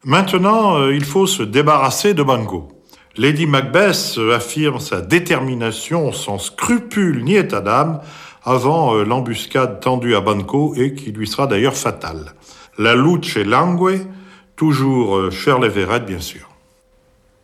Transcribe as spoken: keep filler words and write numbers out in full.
Maintenant, euh, il faut se débarrasser de Banquo. Lady Macbeth affirme sa détermination sans scrupule ni état d'âme avant euh, l'embuscade tendue à Banquo et qui lui sera d'ailleurs fatale. La luce langue, toujours euh, Shirley Verrett bien sûr.